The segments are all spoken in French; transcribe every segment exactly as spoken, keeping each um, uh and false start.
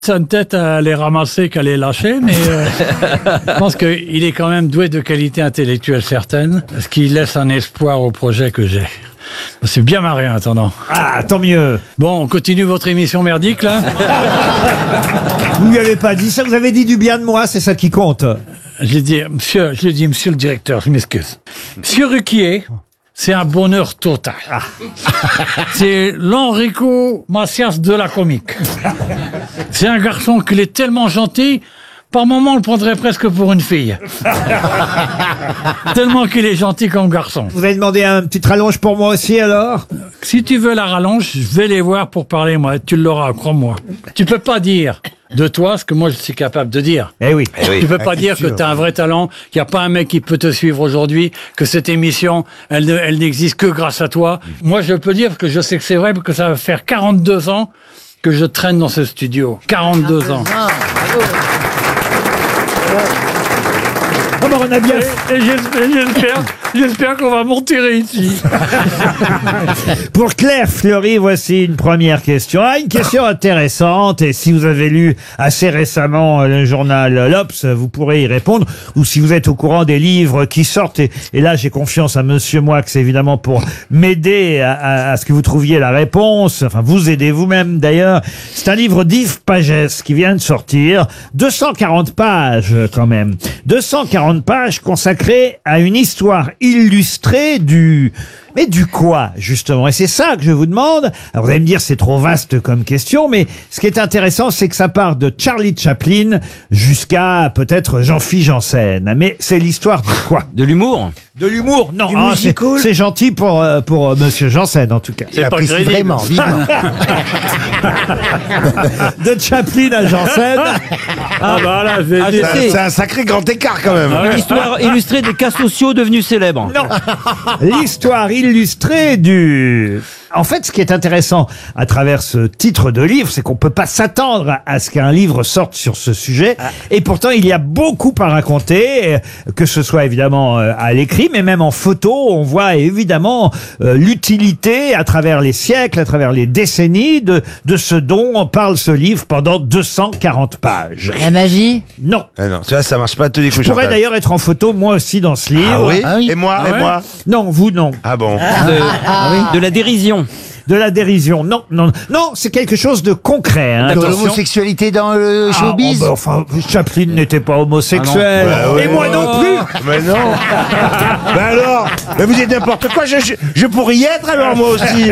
Ça une tête à les ramasser qu'à les lâcher, mais euh, je pense qu'il est quand même doué de qualité intellectuelle certaine, ce qui laisse un espoir au projet que j'ai. C'est bien marré en attendant. Ah, tant mieux. Bon, on continue votre émission merdique, là. Vous lui avez pas dit ça, vous avez dit du bien de moi, c'est ça qui compte. Je l'ai dit, monsieur, je l'ai dit, monsieur le directeur, je m'excuse. Monsieur Ruquier, c'est un bonheur total. Ah. C'est l'Enrico Macias de la comique. C'est un garçon qu'il est tellement gentil, par moments on le prendrait presque pour une fille. Tellement qu'il est gentil comme garçon. Vous avez demandé un petit rallonge pour moi aussi alors? Si tu veux la rallonge, je vais les voir pour parler, moi. Tu l'auras, crois-moi. Tu peux pas dire de toi ce que moi je suis capable de dire. Eh oui. Eh oui. Tu peux pas dire que tu as un vrai talent, qu'il n'y a pas un mec qui peut te suivre aujourd'hui, que cette émission, elle, ne, elle n'existe que grâce à toi. Moi, je peux dire que je sais que c'est vrai, que ça va faire quarante-deux ans que je traîne dans ce studio. quarante-deux ans. Oh ben on a bien... Et, et j'espère, j'espère, j'espère qu'on va m'enterrer ici. Pour Claire Fleury, voici une première question. Ah, une question intéressante, et si vous avez lu assez récemment le journal L'Obs, vous pourrez y répondre, ou si vous êtes au courant des livres qui sortent, et, et là j'ai confiance à Monsieur Moix, évidemment, pour m'aider à, à, à ce que vous trouviez la réponse, enfin vous aidez vous-même d'ailleurs. C'est un livre d'Yves Pagès qui vient de sortir, deux cent quarante pages quand même, deux cent quarante pages consacrées à une histoire illustrée du... Mais du quoi, justement? Et c'est ça que je vous demande. Alors vous allez me dire, c'est trop vaste comme question, mais ce qui est intéressant, c'est que ça part de Charlie Chaplin jusqu'à peut-être Jean-Philippe Janssen. Mais c'est l'histoire de quoi? De l'humour? De l'humour? Non, ah, c'est, c'est gentil pour, euh, pour euh, Monsieur Janssen, en tout cas. C'est pas crédible. Vraiment, vivement. De Chaplin à Janssen. Ah bah là, je vais Ah, dire. je sais. C'est un sacré grand écart quand même. Une histoire illustrée des cas sociaux devenus célèbres. Non, l'histoire illustrée du... En fait, ce qui est intéressant à travers ce titre de livre, c'est qu'on peut pas s'attendre à ce qu'un livre sorte sur ce sujet. Et pourtant, il y a beaucoup à raconter, que ce soit évidemment à l'écrit, mais même en photo. On voit évidemment euh, l'utilité à travers les siècles, à travers les décennies de, de ce dont parle ce livre pendant deux cent quarante pages. La magie? Non. Ah non, tu vois, ça marche pas tous les coups. Je pourrais d'ailleurs être en photo, moi aussi, dans ce livre. Ah oui, Ah oui. Et moi, Ah et ouais moi. Non, vous, non. Ah bon. De, de la dérision. De la dérision. Non, non, non, c'est quelque chose de concret. Hein. De Attention. l'homosexualité dans le Ah, showbiz. oh, bah, enfin, Chaplin n'était pas homosexuel. Ah non. Bah, Et ouais. moi non plus. Mais non. Ben alors, mais vous êtes n'importe quoi. Je, je, je pourrais y être alors moi aussi.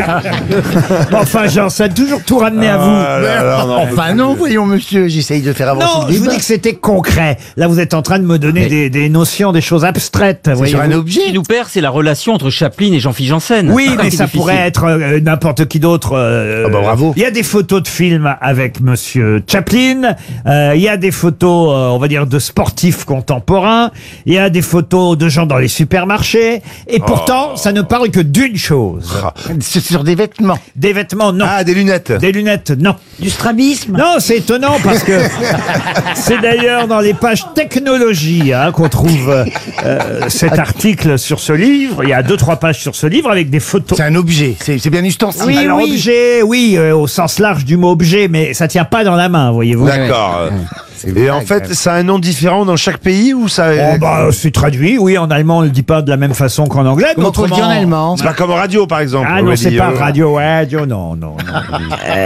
Enfin, Janssen, toujours tout ramené à vous. Ah là là, non. Enfin non, voyons monsieur, j'essaye de faire avancer Non, le je vous débat. dis que c'était concret. Là, vous êtes en train de me donner Mais- des, des notions, des choses abstraites. C'est sur un voyez-vous. objet. Ce qui nous perd, c'est la relation entre Chaplin et Jean-Philippe Janssen. Oui, C'est mais qui est ça difficile. pourrait être euh, n'importe qui d'autre. euh, Ah bah bravo. Il y a des photos de films avec Monsieur Chaplin. euh, Il y a des photos, euh, on va dire, de sportifs contemporains. Il y a des photos de gens dans les supermarchés. Et pourtant, ça ne parle que d'une chose. C'est sur des vêtements. Des vêtements, non. Ah, des lunettes. Des lunettes, non. Du strabisme? Non, c'est étonnant parce que c'est d'ailleurs dans les pages technologie hein, qu'on trouve euh, euh, cet article sur ce livre. Il y a deux, trois pages sur ce livre avec des photos. C'est un objet, c'est c'est bien ustensile. Oui, Alors, objet, oui, euh, au sens large du mot objet, mais ça tient pas dans la main, voyez-vous. D'accord. C'est Et vrai, en quand fait, même. ça a un nom différent dans chaque pays ou ça Oh, bah, c'est traduit, oui, en allemand on le dit pas de la même façon qu'en anglais. mais Comment on le dit en autrement- allemand? C'est pas comme en radio, par exemple. Ah On non, va c'est dire, pas euh, radio, radio, non, non, non.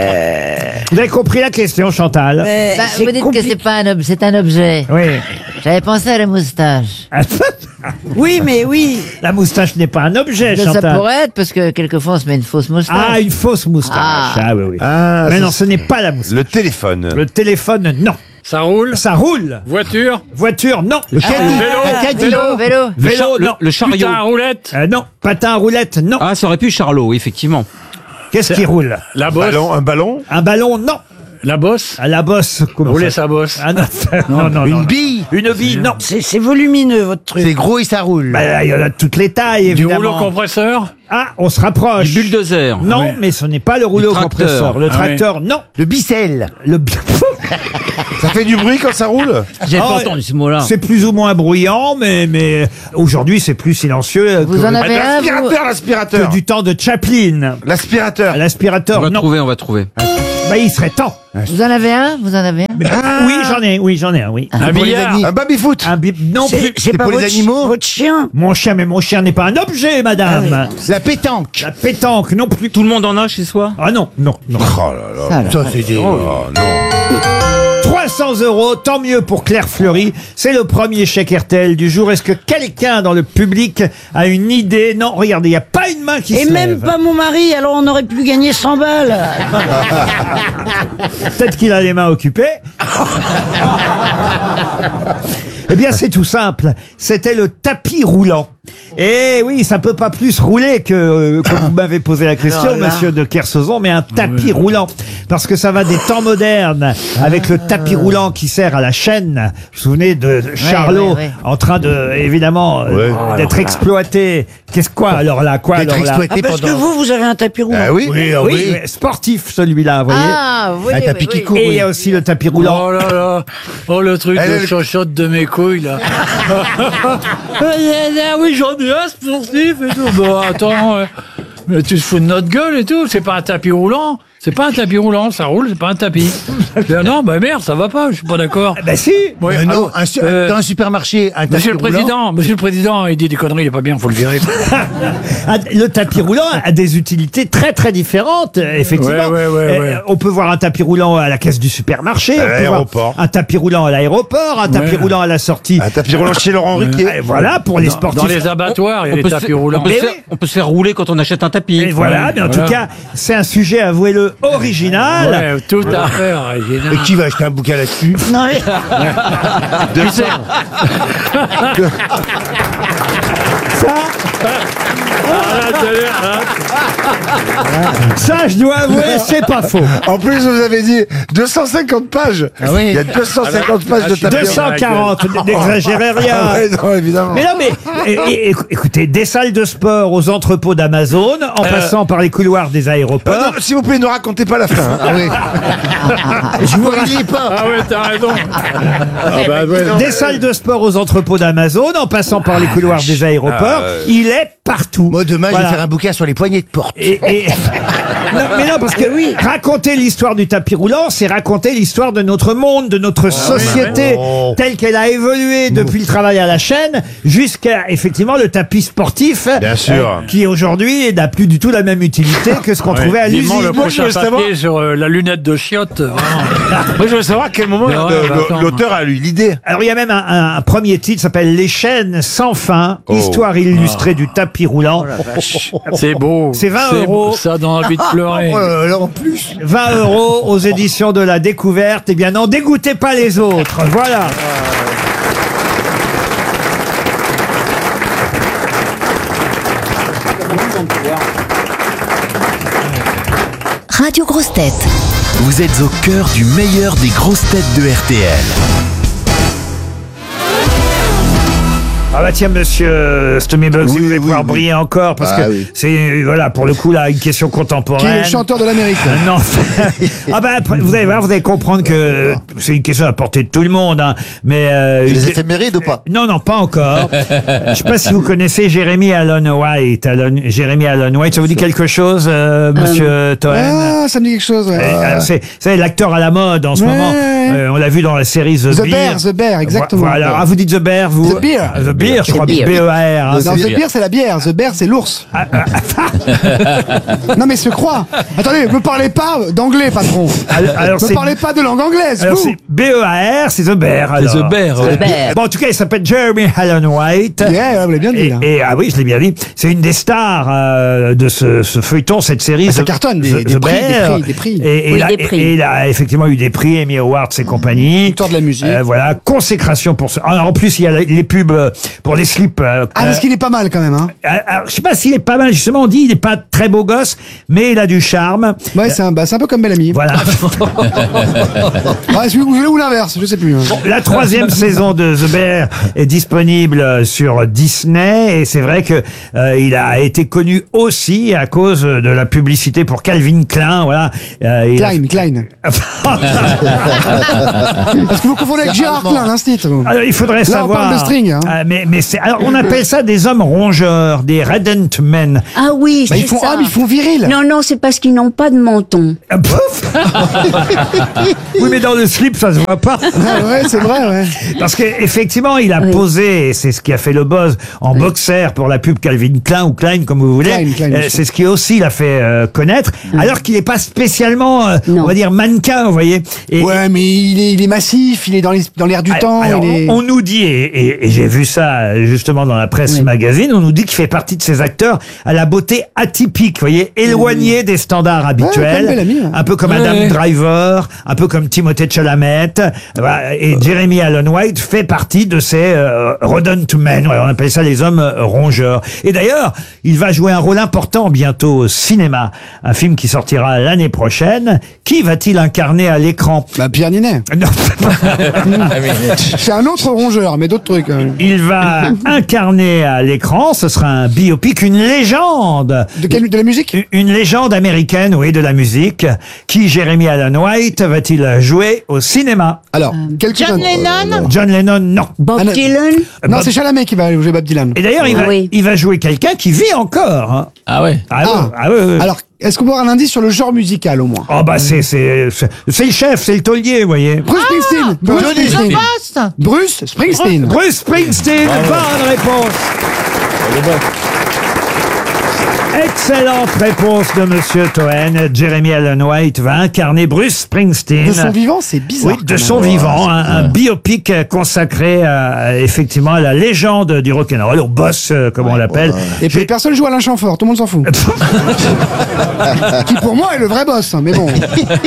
Vous avez compris la question, Chantal? Bah, vous dites que c'est pas un ob- c'est un objet. Oui. J'avais pensé à la moustache. Oui, mais oui. La moustache n'est pas un objet, Ça Chantal. pourrait être, parce que quelquefois on se met une fausse moustache. Ah, une fausse moustache. Ah, Ah. oui, oui. Ah, mais c'est- non, ce n'est pas la moustache. Le téléphone. Le téléphone, non. Ça roule. Ça roule. Voiture. Voiture, non. Le caddie. Vélo. Le caddie. Vélo, vélo. Le, Vélo, char- le- non. le chariot. Putain, à roulette. Euh, non. Patin à roulette, non. Ah, ça aurait pu Charlot, effectivement. Qu'est-ce qui roule? La bosse. Ballon, un ballon. Un ballon, non. La bosse. À la bosse. comment Rouler ça sa bosse. Ah non, non, non, Une non. bille. Une bille, non. C'est volumineux, votre truc. C'est gros et ça roule. Bah, là, il y en a de toutes les tailles, Du évidemment. rouleau compresseur. Ah, on se rapproche. Du bulldozer. Non, Oui. mais ce n'est pas le rouleau tracteur. compresseur. Le Ah oui. tracteur, non. Le bicelle. Le bi- Ça fait du bruit quand ça roule. J'ai Ah, pas ouais. entendu ce mot-là. C'est plus ou moins bruyant, mais, mais aujourd'hui, c'est plus silencieux Vous que, en avez un, vous L'aspirateur, que l'aspirateur. du temps de Chaplin. L'aspirateur. On L'aspirateur, va non. trouver, on va trouver. Bah, il serait temps. Vous en avez un Vous en avez un Oui, j'en ai, oui, j'en ai un, oui. Un Pour les billard. amis. Un baby-foot. Un bi- non plus. C'est pour les animaux. Votre chien. Mon chien, mais mon chien n'est pas un objet, madame. La pétanque. La pétanque, non plus. Tout le monde en a chez soi? Ah non, non, non. Oh là là. Ça, là. Ça, c'est des... Oh non. trois cents euros, tant mieux pour Claire Fleury. C'est le premier chèque R T L du jour. Est-ce que quelqu'un dans le public a une idée? Non, regardez, il n'y a pas une main qui Et se même lève. pas mon mari, alors on aurait pu gagner cent balles. Peut-être qu'il a les mains occupées. Eh bien, c'est tout simple. C'était le tapis roulant. Et oui, ça peut pas plus rouler que, euh, comme vous m'avez posé la question, Alors là. monsieur de Kersauzon, mais un tapis roulant. Parce que ça va des temps modernes, avec le tapis roulant qui sert à la chaîne. Vous vous souvenez de de Charlot, ouais, ouais. en train de, évidemment, euh, Ouais. d'être exploité. Qu'est-ce quoi, alors là, quoi, D'être alors là? exploité Ah, parce que pendant... vous, vous avez un tapis roulant. Ah oui. Oui, ah Oui, oui. mais sportif, celui-là, vous voyez. Ah, oui, Un oui, tapis oui, qui oui. court. Et il oui. y a aussi le tapis roulant. Oh là là. Oh, le truc Elle, de elle- chochotte de mes couilles, là. Ah oui, j'en ai un sportif et tout. Bon, attends. euh, Mais tu te fous de notre gueule et tout. C'est pas un tapis roulant. C'est pas un tapis roulant. Ça roule, c'est pas un tapis. Ben non, bah merde, ça va pas. Je suis pas d'accord. Ben si. Ouais, Euh, non, alors, un su- euh, dans un supermarché, un tapis Monsieur le roulant. Président, Monsieur le Président, il dit des conneries, il est pas bien, faut le virer. Ah, le tapis roulant a des utilités très très différentes, euh, effectivement. Ouais, ouais, ouais, Euh, ouais. On peut voir un tapis roulant à la caisse du supermarché, À on peut voir l'aéroport. un tapis roulant à l'aéroport, un tapis Ouais. roulant à la sortie. Un tapis roulant chez Laurent Ruquier. Et voilà, pour les Dans, sportifs. dans les abattoirs, il y a On des peut se tapis faire- roulants. On peut, se Mais faire, oui. on peut se faire rouler quand on achète un tapis. Et voilà, Ouais, mais en voilà. tout cas, c'est un sujet, avouez-le, original. Ouais, tout à fait original. Et qui va acheter un bouquin là-dessus? Non, mais- Tu sais, Ça, ah, là, t'as l'air, hein. ça, je dois avouer, c'est pas faux. En plus, vous avez dit deux cent cinquante pages. Ah oui. Il y a deux cent cinquante pages de Ah, je suis tapis deux cent quarante, n'exagérez rien. Ah ouais, non, évidemment. Mais non, mais é- é- écou- écoutez, des salles de sport aux entrepôts d'Amazon, en passant par les couloirs des Euh, aéroports. non, s'il vous plaît, ne racontez pas la fin. hein. Ah oui. Je vous dis pas. Ah ouais, t'as raison. Ah bah ouais. Des salles de sport aux entrepôts d'Amazon, en passant par les couloirs des aéroports, il est partout. Moi, demain, je Voilà. vais faire un bouquin sur les poignées de porte. Et, et- non, mais non, parce que oui, raconter l'histoire du tapis roulant, c'est raconter l'histoire de notre monde, de notre société, Oh. telle qu'elle a évolué depuis le travail à la chaîne jusqu'à effectivement le tapis sportif, Bien sûr. euh, qui aujourd'hui n'a plus du tout la même utilité que ce qu'on trouvait à Vivement l'usine. le Moi, je prochain veux savoir- papier sur euh, la lunette de chiotte. Vraiment. Moi, je veux savoir à quel moment Mais ouais, le- bah, le- attends. l'auteur a eu l'idée. Alors il y a même un, un- un premier titre qui s'appelle Les chaînes sans fin, Oh. histoire illustrée du tapis roulant. C'est beau. C'est vingt beau, euros. Ça donne envie de pleurer. Oh là là, en plus. vingt euros aux éditions de la Découverte. Eh bien, n'en dégoûtez pas les autres. Voilà. Radio Grosses Têtes. Vous êtes au cœur du meilleur des grosses têtes de R T L. Ah bah tiens, monsieur Stomibug, si vous allez pouvoir briller encore, parce Ah que oui. c'est, voilà, pour le coup, là, une question contemporaine. Qui est le chanteur de l'Amérique? Euh, Non. Ah bah, après, vous allez voir, vous allez comprendre que c'est une question à portée de tout le monde, hein. Mais, euh, Les une- éphémérides ou pas? Non, non, pas encore. Je sais pas si vous connaissez Jérémy Allen White. Allen- Jérémy Allen White, ça vous dit quelque chose, euh, monsieur Toen? Ah, ça me dit quelque chose, ouais. Euh, c'est c'est l'acteur à la mode en ce Ouais. moment. Euh, on l'a vu dans la série The, The Bear. Bear, The Bear, exactement. Voilà. Ah, vous dites The Bear, vous? The Bear. Ah, The Bear, je crois. B Bear. E A R. hein. Non, The Bear, c'est la bière. The Bear, c'est l'ours. Non, mais se croit. Attendez, me parlez pas d'anglais, patron. Alors, alors, Me c'est- parlez pas de langue anglaise, alors, vous. c'est B E A R, c'est The Bear. alors. The Bear, ouais. The Bear. Bon, en tout cas, il s'appelle Jeremy Allen White. Yeah, vous l'avez bien dit, Et, là. et- ah oui, je l'ai bien dit. C'est une des stars euh, de ce, ce feuilleton, cette série. Ah, ça The- cartonne, des- The- des The prix, des Bear. prix, des prix. Et, et Oui, il a, des prix. et il a effectivement eu des prix, Emmy Awards et compagnie. Victoire de la musique. Euh, voilà, consécration pour ce. Ah, en plus, il y a les les pubs euh, pour les slips. euh, Ah, parce qu'il est pas mal, quand même, hein. euh, alors, je sais pas s'il est pas mal, justement, on dit il est pas très beau gosse, mais il a du charme. Ouais, c'est un, bah, c'est un peu comme Bellamy. Voilà. Ouais, c'est- ou, ou l'inverse, je sais plus. hein. La troisième saison de The Bear est disponible sur Disney et c'est vrai que euh, il a été connu aussi à cause de la publicité pour Calvin Klein. Voilà. Euh, il a- Klein, Klein. Parce que vous confondez avec Gérard Klein, l'instit. vous. Alors, il faudrait Là, savoir. on parle de string. Hein. Ah, mais mais c'est. Alors, on appelle ça des hommes rongeurs, des redent men. Ah oui, Bah, c'est ils font ça. homme, ils font viril. Non, non, c'est parce qu'ils n'ont pas de menton. Ah, pouf. Oui, mais dans le slip, ça se voit pas. Ah ouais, c'est vrai, ouais. Parce qu'effectivement, il a Oui. posé, et c'est ce qui a fait le buzz, en boxer pour la pub Calvin Klein ou Klein, comme vous voulez. Klein, Klein, bien Euh, sûr. c'est ce qui aussi l'a fait euh, connaître, alors qu'il n'est pas spécialement, euh, Non. on va dire, mannequin, vous voyez. Et, Ouais, mais il est, il est massif, il est dans les- dans l'air du Ah, temps. alors, il est... on, on nous dit, et, et- et j'ai vu ça euh, justement dans la presse Oui. magazine, on nous dit qu'il fait partie de ces acteurs à la beauté atypique, vous voyez, éloigné des standards habituels, comme Bellamy, ouais. un peu comme Ouais, Adam ouais. Driver, un peu comme Timothée Chalamet, voilà, et Jeremy Allen White fait partie de ces euh, rodent men, ouais, on appelle ça les hommes euh, rongeurs. Et d'ailleurs, il va jouer un rôle important bientôt au cinéma, un film qui sortira l'année prochaine. Qui va-t-il incarner à l'écran? Bah, Pierre Ninet. Non. C'est un autre rongeur, mais d'autres trucs. hein. Il va incarner à l'écran, ce sera un biopic, une légende. De, quelle, de la musique Une légende américaine, oui, de la musique. Qui, Jeremy Allen White, va-t-il jouer au cinéma? Alors, quelques John Lennon. John Lennon, non. Bob Ah, non. Dylan. Non, Bob- c'est Chalamet qui va jouer Bob Dylan. Et d'ailleurs, il va, Oui. il va jouer quelqu'un qui vit encore. hein. Ah ouais. Ah, Ah. ouais, ah ouais, ouais. Alors, est-ce qu'on peut avoir un indice sur le genre musical au moins Oh bah c'est c'est c'est c'est le chef, c'est le taulier, vous voyez. Bruce Springsteen. Bruce The Springsteen. Boss. Bruce Springsteen. Bruce Springsteen, bonne réponse. Excellente réponse de Monsieur Toen. Jeremy Allen White va incarner Bruce Springsteen. De son vivant, c'est bizarre. Oui, de quand son même. vivant, un, un biopic consacré à, effectivement à la légende du rock'n'roll, au boss, euh, comme on l'appelle. Et puis personne joue Alain Chamfort, tout le monde s'en fout. Qui pour moi est le vrai boss, hein, mais bon.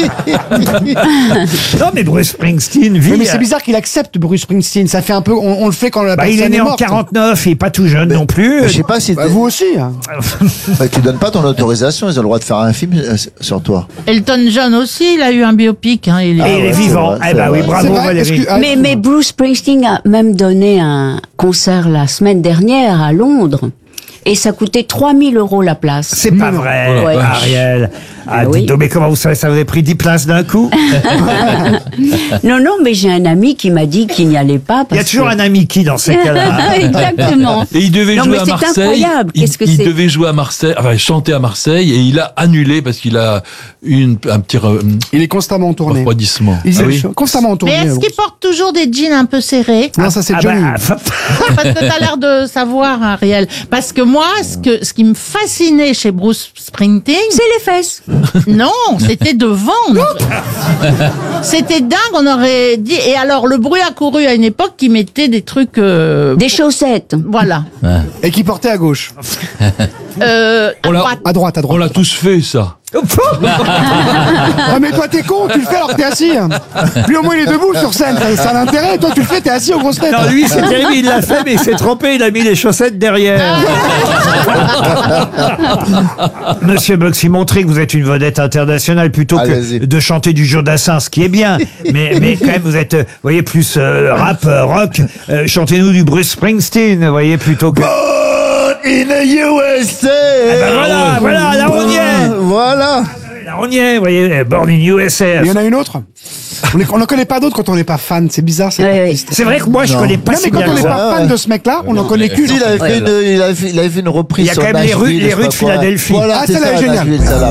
Non, mais Bruce Springsteen vit. Oui, mais c'est bizarre qu'il accepte Bruce Springsteen. Ça fait un peu, on, on le fait quand la Bah, personne il est né en morte. quarante-neuf, il est pas tout jeune non plus. Je sais pas si Bah, t'es- vous aussi. Hein. bah, tu donnes pas ton autorisation, ils ont le droit de faire un film euh, sur toi. Elton John aussi, il a eu un biopic. Hein, il est... Et il est ouais, c'est vivant. vrai, Eh c'est ben oui, vrai. bravo C'est vrai, Valérie. excuse- ah, Mais, mais Bruce Springsteen a même donné un concert la semaine dernière à Londres. Et ça coûtait trois mille euros la place. C'est pas vrai, Ouais. Ariel. Ah, oui. dites donc, mais comment vous savez, ça vous avait pris dix places d'un coup? Non, non, mais j'ai un ami qui m'a dit qu'il n'y allait pas. Il y a parce toujours que... un ami qui dans ces cas-là. Exactement. Et il devait Non, jouer mais à c'est Marseille. incroyable. Il, Qu'est-ce que il c'est devait jouer à Marseille, enfin chanter à Marseille, et il a annulé parce qu'il a eu une, un petit re- Il est constamment en tournée. refroidissement. Il est Ah oui. constamment en Mais tournée. est-ce Bruce. qu'il porte toujours des jeans un peu serrés? Non, ça c'est Ah Johnny. bah, Parce que t'as l'air de savoir, Ariel. Parce que moi, ce que ce qui me fascinait chez Bruce Springsteen, C'est les fesses. non, c'était de vendre. C'était dingue, on aurait dit. Et alors, le bruit a couru à une époque qui mettait des trucs. euh, Des chaussettes. Voilà. Et qui portait à gauche. Euh, à On l'a- droite. À droite, à On droite. l'a tous fait, ça. Ah mais toi t'es con, tu le fais alors que t'es assis. hein. Lui au moins il est debout sur scène, ça, ça a l'intérêt. Et toi tu le fais, t'es assis aux grosses têtes. non, lui, c'est terrible, il l'a fait, mais il s'est trompé, il a mis les chaussettes derrière. Monsieur Boxy, montrez que vous êtes une vedette internationale plutôt que Allez-y. de chanter du Jodassin, ce qui est bien. Mais, mais quand même, vous êtes, euh, vous voyez, plus euh, rap, euh, rock. Euh, Chantez-nous du Bruce Springsteen, vous voyez, plutôt que... In the U S A. Eh ben voilà, voilà, là on y est. Voilà. Là on y est, vous voyez, Born in U S A. Il y en a une autre. On est- on n'en connaît pas d'autres quand on n'est pas fan, c'est bizarre. C'est Oui, oui. C'est vrai que moi, je Non. connais pas Non mais si quand bien on que n'est ça. pas fan de ce mec-là, on n'en connaît qu'une. Si, il avait fait une, il avait fait, il avait fait une reprise Il y a sur quand même les rues- Nashville, les je sais rues pas de quoi. Philadelphie. Voilà, Ah, c'est celle-là ça, est géniale. Nashville, celle-là.